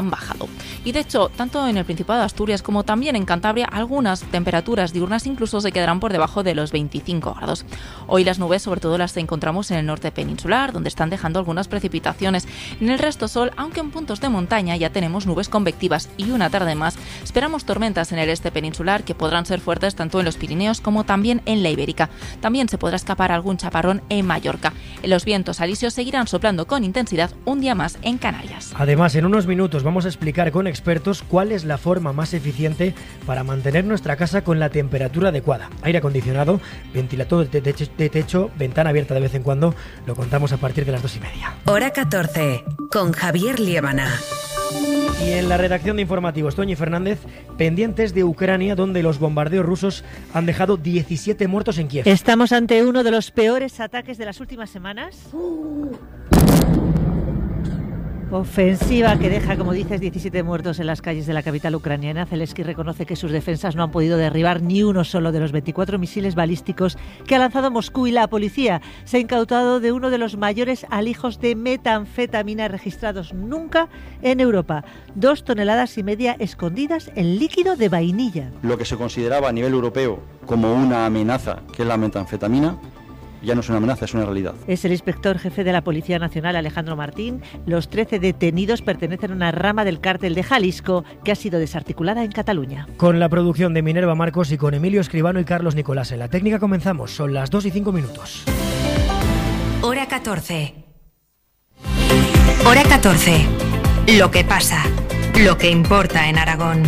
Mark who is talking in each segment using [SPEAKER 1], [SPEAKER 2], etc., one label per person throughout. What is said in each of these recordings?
[SPEAKER 1] bajado. Y de hecho, tanto en el Principado de Asturias como también en Cantabria, algunas temperaturas diurnas incluso se quedarán por debajo de los 25 grados. Hoy las nubes sobre todo las encontramos en el norte peninsular, donde están dejando algunas precipitaciones. En el resto sol, aunque en puntos de montaña ya tenemos nubes convectivas y una tarde más, esperamos tormentas en el este peninsular que podrán ser fuertes tanto en los Pirineos como también en la Ibérica. También se podrá escapar algún chaparrón en Mallorca. Los vientos alisios seguirán soplando con intensidad un día más en Canarias.
[SPEAKER 2] Además, en unos minutos vamos a explicar con expertos cuál es la forma más eficiente para mantener nuestra casa con la temperatura adecuada. Aire acondicionado, ventilador de techo, ventana abierta de vez en cuando. Lo contamos a partir de las 2:30.
[SPEAKER 3] Hora 14, con Javier Liébana.
[SPEAKER 2] Y en la redacción de informativos, Toñi Fernández, pendientes de Ucrania, donde los bombardeos rusos han dejado 17 muertos en Kiev.
[SPEAKER 4] Estamos ante uno de los peores ataques de las últimas semanas. Ofensiva que deja, como dices, 17 muertos en las calles de la capital ucraniana. Zelensky reconoce que sus defensas no han podido derribar ni uno solo de los 24 misiles balísticos que ha lanzado Moscú, y la policía se ha incautado de uno de los mayores alijos de metanfetamina registrados nunca en Europa. 2,5 toneladas escondidas en líquido de vainilla.
[SPEAKER 5] Lo que se consideraba a nivel europeo como una amenaza, que es la metanfetamina, ya no es una amenaza, es una realidad.
[SPEAKER 4] Es el inspector jefe de la Policía Nacional, Alejandro Martín. Los 13 detenidos pertenecen a una rama del cártel de Jalisco que ha sido desarticulada en Cataluña.
[SPEAKER 2] Con la producción de Minerva Marcos y con Emilio Escribano y Carlos Nicolás en la técnica comenzamos. Son las 2:05.
[SPEAKER 3] Hora 14. Hora 14. Lo que pasa, lo que importa en Aragón.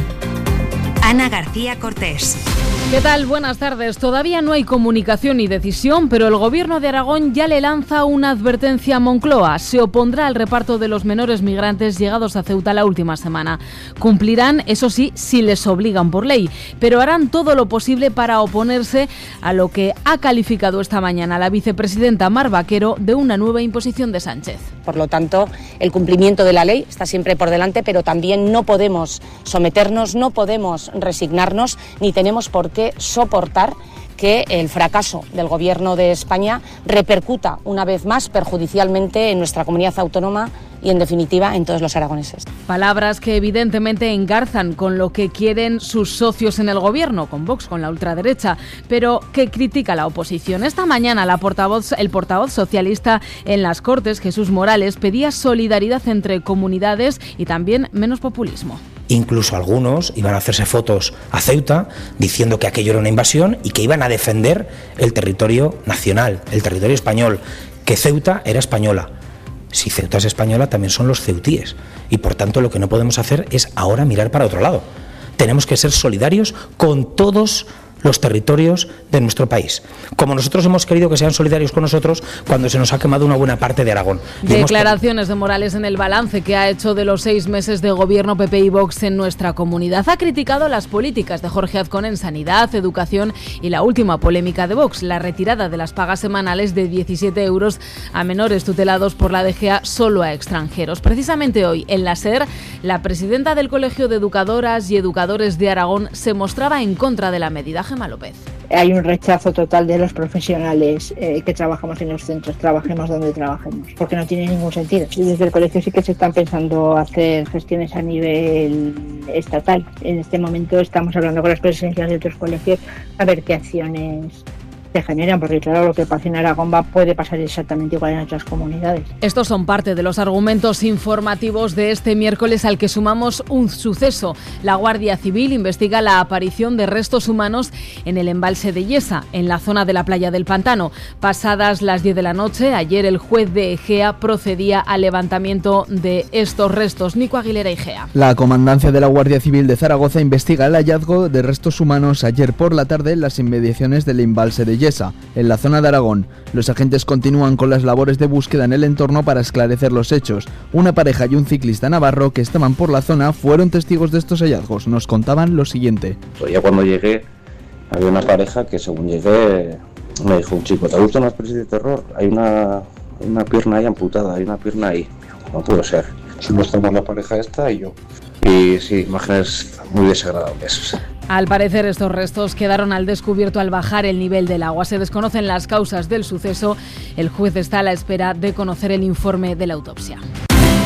[SPEAKER 3] Ana García Cortés.
[SPEAKER 6] ¿Qué tal? Buenas tardes. Todavía no hay comunicación ni decisión, pero el Gobierno de Aragón ya le lanza una advertencia a Moncloa. Se opondrá al reparto de los menores migrantes llegados a Ceuta la última semana. Cumplirán, eso sí, si les obligan por ley, pero harán todo lo posible para oponerse a lo que ha calificado esta mañana la vicepresidenta Mar Vaquero de una nueva imposición de Sánchez.
[SPEAKER 7] Por lo tanto, el cumplimiento de la ley está siempre por delante, pero también no podemos someternos, no podemos resignarnos, ni tenemos por qué soportar que el fracaso del Gobierno de España repercuta una vez más perjudicialmente en nuestra comunidad autónoma y, en definitiva, en todos los aragoneses.
[SPEAKER 6] Palabras que evidentemente engarzan con lo que quieren sus socios en el Gobierno, con Vox, con la ultraderecha, pero que critica la oposición. Esta mañana el portavoz socialista en las Cortes, Jesús Morales, pedía solidaridad entre comunidades y también menos populismo.
[SPEAKER 8] Incluso algunos iban a hacerse fotos a Ceuta diciendo que aquello era una invasión y que iban a defender el territorio nacional, el territorio español, que Ceuta era española. Si Ceuta es española, también son los ceutíes. Y por tanto lo que no podemos hacer es ahora mirar para otro lado. Tenemos que ser solidarios con todos los territorios de nuestro país, como nosotros hemos querido que sean solidarios con nosotros cuando se nos ha quemado una buena parte de Aragón.
[SPEAKER 6] Declaraciones de Morales en el balance que ha hecho de los 6 meses de gobierno PP y Vox en nuestra comunidad. Ha criticado las políticas de Jorge Azcón en sanidad, educación y la última polémica de Vox, la retirada de las pagas semanales de 17 euros a menores tutelados por la DGA solo a extranjeros. Precisamente hoy, en la SER, la presidenta del Colegio de Educadoras y Educadores de Aragón se mostraba en contra de la medida. Gemma López.
[SPEAKER 9] Hay un rechazo total de los profesionales que trabajamos en los centros, trabajemos donde trabajemos, porque no tiene ningún sentido. Y desde el colegio sí que se están pensando hacer gestiones a nivel estatal. En este momento estamos hablando con las presidencias de otros colegios a ver qué acciones se generan, porque claro, lo que pasa en Aragón puede pasar exactamente igual en otras comunidades.
[SPEAKER 6] Estos son parte de los argumentos informativos de este miércoles, al que sumamos un suceso. La Guardia Civil investiga la aparición de restos humanos en el embalse de Yesa, en la zona de la playa del Pantano. Pasadas las 10 de la noche, ayer el juez de Egea procedía al levantamiento de estos restos. Nico Aguilera, Egea.
[SPEAKER 10] La comandancia de la Guardia Civil de Zaragoza investiga el hallazgo de restos humanos ayer por la tarde en las inmediaciones del embalse de Yesa, en la zona de Aragón. Los agentes continúan con las labores de búsqueda en el entorno para esclarecer los hechos. Una pareja y un ciclista navarro que estaban por la zona fueron testigos de estos hallazgos. Nos contaban lo siguiente.
[SPEAKER 11] Ya cuando llegué, había una pareja que según llegué me dijo un chico: ¿te gustan las películas de terror? Hay una pierna ahí amputada, hay una pierna ahí. No puede ser. Si no estamos la pareja esta y yo. Y sí, imágenes muy desagradables.
[SPEAKER 6] Al parecer, estos restos quedaron al descubierto al bajar el nivel del agua. Se desconocen las causas del suceso. El juez está a la espera de conocer el informe de la autopsia.